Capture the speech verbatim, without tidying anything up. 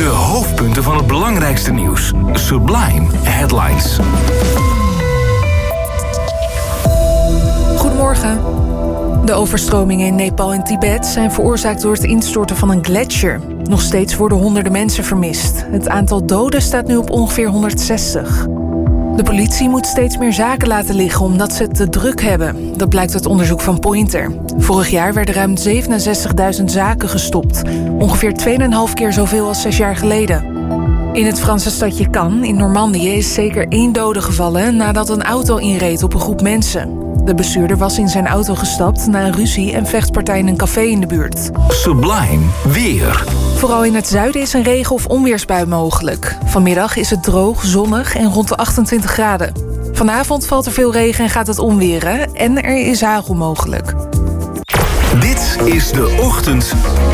De hoofdpunten van het belangrijkste nieuws. Sublime Headlines. Goedemorgen. De overstromingen in Nepal en Tibet zijn veroorzaakt door het instorten van een gletsjer. Nog steeds worden honderden mensen vermist. Het aantal doden staat nu op ongeveer honderdzestig. De politie moet steeds meer zaken laten liggen omdat ze het te druk hebben. Dat blijkt uit onderzoek van Pointer. Vorig jaar werden ruim zevenenzestigduizend zaken gestopt. Ongeveer twee komma vijf keer zoveel als zes jaar geleden. In het Franse stadje Cannes in Normandië is zeker één dode gevallen nadat een auto inreed op een groep mensen. De bestuurder was in zijn auto gestapt na een ruzie en vechtpartij in een café in de buurt. Sublime weer. Vooral in het zuiden is een regen- of onweersbui mogelijk. Vanmiddag is het droog, zonnig en rond de achtentwintig graden. Vanavond valt er veel regen en gaat het onweren en er is hagel mogelijk. Dit is de ochtend